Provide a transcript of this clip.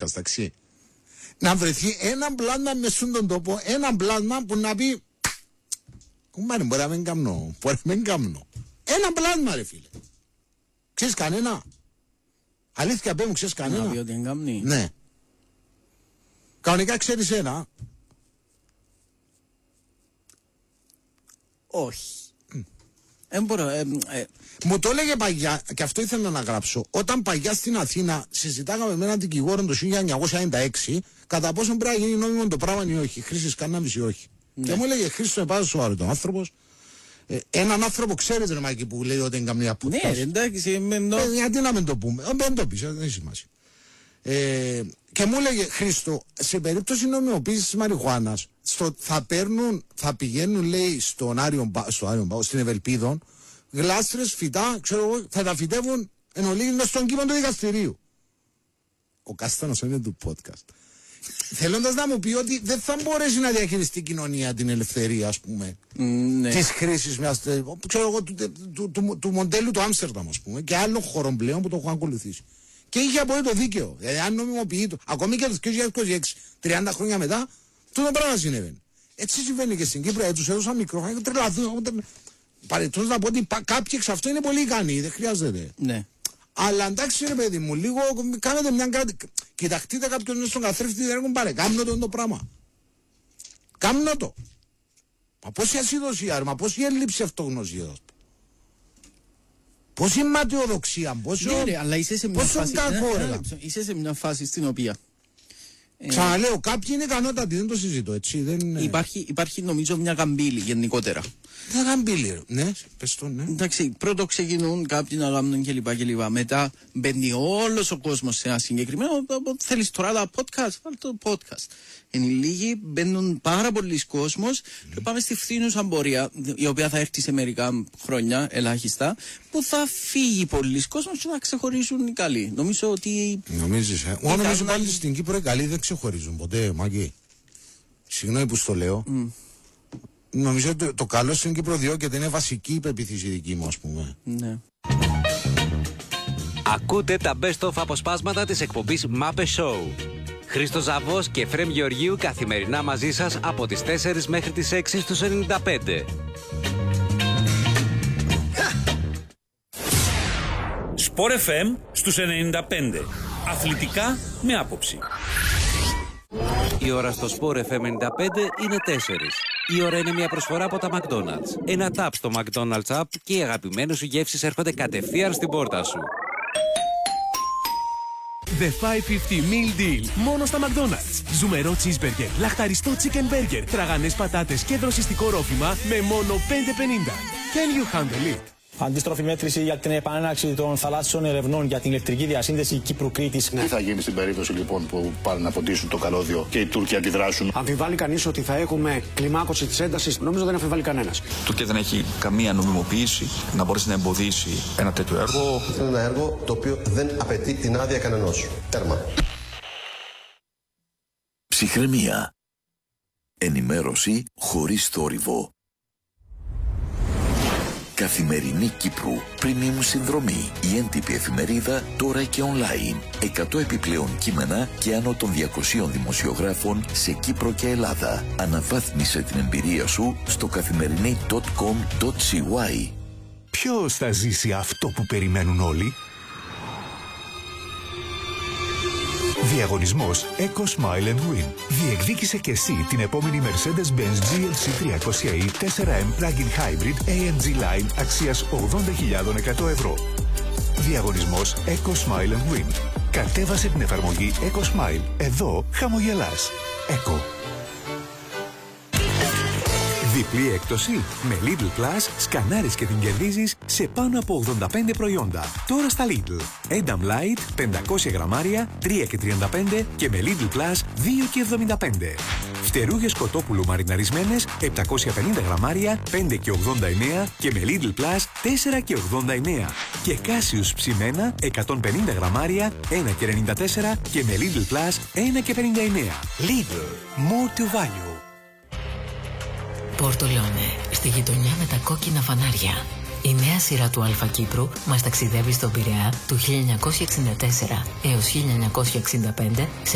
podcast, εντάξει. Να βρεθεί ένα πλάσμα μες στον τόπο, ένα πλάσμα που να πει κουμπάρε, μπορεί να μην κάνω, ένα πλάσμα ρε φίλε. Ξέρεις κανένα? Αλήθεια πέ μου, ξέρεις κανένα? Να πει ότι εγκάμνει. Ναι. Κανονικά ξέρεις ένα? Όχι. Μπορώ, μου το έλεγε παγιά, και αυτό ήθελα να γράψω. Όταν παγιά στην Αθήνα συζητάγαμε με έναν δικηγόρο το 1996 κατά πόσο πρέπει να γίνει νόμιμο το πράγμα ή όχι. Χρήσης κάναβης ή όχι. Ναι. Και μου έλεγε Χρήστο, είναι πάρα σοβαρό τον άνθρωπο. Έναν άνθρωπο ξέρετε ρε Μάκη που λέει ότι είναι καμία πούτα. Ναι, εντάξει. Γιατί να μην το πούμε. Δεν το πεις, δεν έχει σημασία. Και μου έλεγε Χρήστο, σε περίπτωση νομιμοποίησης της μαριχουάνας θα πηγαίνουν λέει στην Ευελπίδων γλάστρες, φυτά, ξέρω εγώ, θα τα φυτεύουν εν ολίγης μες στον κήπο του δικαστηρίου. Ο Κάστανος είναι του podcast. Θέλοντας να μου πει ότι δεν θα μπορέσει να διαχειριστεί η κοινωνία την ελευθερία, ας πούμε, ναι, της χρήσης μιας, ξέρω εγώ, του μοντέλου του Άμστερνταμ, ας πούμε, και άλλων χωρών πλέον που το έχουν ακολουθήσει. Και είχε απολύτως δίκαιο. Δηλαδή, αν νομιμοποιεί το, ακόμη και το 2026, 30 χρόνια μετά, τούτο πράγμα συνέβαινε. Έτσι συμβαίνει και στην Κύπρο, τους έδωσαν μικρόφωνα και τρελαθούν. Παρετός να πω ότι κάποιοι εξ αυτού είναι πολύ ικανοί, δεν χρειάζεται. Ναι. Αλλά εντάξει ρε παιδί μου, λίγο κάνετε μια κάτι. Κοιταχτείτε κάποιον στον καθρέφτη, δεν έχουν πάρει. Κάμνω το πράγμα. Κάμνω το. Μα πόση ασυδοσία, μα πόση έλλειψη αυτογνωσίας. Πόση ματαιοδοξία, πόσο. Ναι, ρε, αλλά είσαι σε μια φάση στην οποία. Ξαναλέω, κάποιοι είναι ικανότατοι, δεν το συζητώ έτσι. Υπάρχει νομίζω μια γαμπίλη γενικότερα. Δεν γαμπίλη, ναι, πες το, ναι. Εντάξει, πρώτο ξεκινούν κάποιοι να γάμνουν κλπ. Μετά μπαίνει όλος ο κόσμος σε ένα συγκεκριμένο. Θέλεις τώρα τα podcast, βάλε το podcast. Εν λίγοι μπαίνουν πάρα πολλοί κόσμος και πάμε στη φθήνουσα πορεία, η οποία θα έρθει σε μερικά χρόνια, ελάχιστα, που θα φύγει πολλοί κόσμος και θα ξεχωρίσουν οι καλοί. Νομίζω ότι. Νομίζεις, νομίζω πάλι στην Κύπρο οι καλοί δεν ξεχωρίζουν ποτέ, Μάκη. Συγγνώμη που στο λέω. Νομίζω ότι το καλό στην Κύπρο διώκεται, είναι βασική υπεποίθηση δική μου, ας πούμε. Ναι. Ακούτε τα best of αποσπάσματα της εκπομπής Muppet Show. Χρήστος Ζαβός και Εφραίμ Γεωργίου καθημερινά μαζί σας από τις 4 μέχρι τις 6 στους 95. Sport FM στους 95. Αθλητικά με άποψη. Η ώρα στο Sport FM 95 είναι 4. Η ώρα είναι μια προσφορά από τα McDonald's. Ένα tap στο McDonald's app και οι αγαπημένες σου γεύσεις έρχονται κατευθείαν στην πόρτα σου. The 550 Meal Deal. Μόνο στα McDonald's. Ζουμερό cheeseburger, λαχταριστό chicken burger, τραγανές πατάτες και δροσιστικό ρόφημα με μόνο 5,50. Can you handle it? Αντίστροφη μέτρηση για την επανέναρξη των θαλάσσιων ερευνών για την ηλεκτρική διασύνδεση Κύπρου-Κρήτης. Τι θα γίνει στην περίπτωση λοιπόν που πάνε να ποτίσουν το καλώδιο και οι Τούρκοι αντιδράσουν? Αμφιβάλλει κανείς ότι θα έχουμε κλιμάκωση της έντασης? Νομίζω δεν αμφιβάλλει κανένας. Η Τουρκία δεν έχει καμία νομιμοποίηση να μπορέσει να εμποδίσει ένα τέτοιο έργο. Είναι ένα έργο το οποίο δεν απαιτεί την άδεια κανενός. Τέρμα. Ψυχραιμία. Ενημέρωση χωρίς θόρυβο. Καθημερινή Κύπρου, premium συνδρομή. Η έντυπη εφημερίδα τώρα και online. 100 επιπλέον κείμενα και άνω των 200 δημοσιογράφων σε Κύπρο και Ελλάδα. Αναβάθμισε την εμπειρία σου στο καθημερινή.com.cy. Ποιος θα ζήσει αυτό που περιμένουν όλοι? Διαγωνισμός Eco Smile and Win. Διεκδίκησε και εσύ την επόμενη Mercedes-Benz GLC 300e 4M Plug-in Hybrid AMG Line αξίας 80.100 ευρώ. Διαγωνισμός Eco Smile and Win. Κατέβασε την εφαρμογή Eco Smile. Εδώ χαμογελάς. Eco. Διπλή έκπτωση. Με Lidl Plus σκανάρεις και την κερδίζεις σε πάνω από 85 προϊόντα. Τώρα στα Lidl. Edam Light 500 γραμμάρια 3,35 και με Lidl Plus 2,75. Φτερούγες κοτόπουλου μαριναρισμένες 750 γραμμάρια 5,89 και με Lidl Plus 4,89. Και κάσιους ψημένα 150 γραμμάρια 1,94 και με Lidl Plus 1,59. Lidl. More to value. Πορτολόνε, στη γειτονιά με τα κόκκινα φανάρια. Η νέα σειρά του Αλφα Κύπρου μας ταξιδεύει στον Πειραιά του 1964 έως 1965